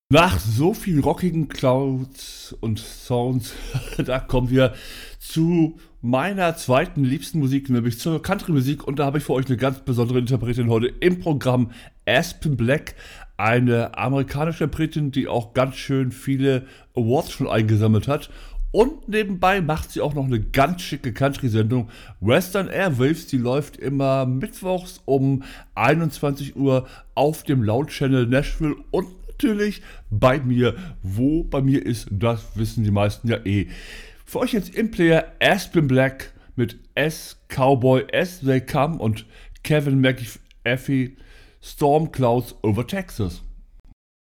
Nach so viel rockigen Clouds und Sounds, da kommen wir zu meiner zweiten liebsten Musik, nämlich zur Country-Musik. Und da habe ich für euch eine ganz besondere Interpretin heute im Programm, Aspen Black. Eine amerikanische Interpretin, die auch ganz schön viele Awards schon eingesammelt hat. Und nebenbei macht sie auch noch eine ganz schicke Country-Sendung. Western Airwaves, die läuft immer mittwochs um 21 Uhr auf dem Loud Channel Nashville und natürlich bei mir. Wo bei mir ist, das wissen die meisten ja eh. Für euch jetzt im Player Aspen Black mit S Cowboy As They Come und Kevin McAfee Storm Clouds over Texas.